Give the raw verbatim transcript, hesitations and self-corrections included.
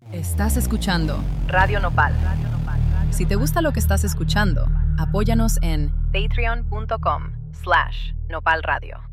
Estás escuchando Radio Nopal. Si te gusta lo que estás escuchando, apóyanos en Patreon punto com slash Nopal Radio.